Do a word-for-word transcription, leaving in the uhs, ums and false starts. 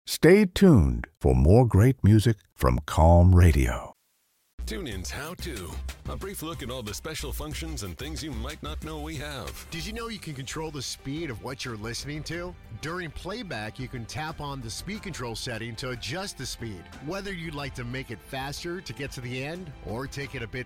Stay tuned for more great music from Calm Radio. TuneIn's How To. A brief look at all the special functions and things you might not know we have. Did you know you can control the speed of what you're listening to? During playback, you can tap on the speed control setting to adjust the speed. Whether you'd like to make it faster to get to the end or take it a bit